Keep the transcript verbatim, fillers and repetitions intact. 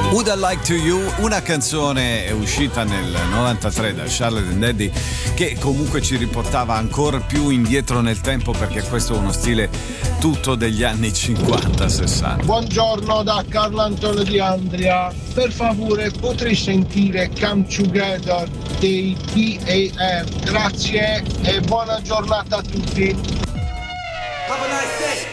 Would I Like to You, una canzone è uscita nel novantatré da Charlotte and Eddie che comunque ci riportava ancora più indietro nel tempo, perché questo è uno stile tutto degli anni cinquanta sessanta. Buongiorno da Carlo Antonio di Andria, per favore potrei sentire Come Together dei T A M, grazie e buona giornata a tutti.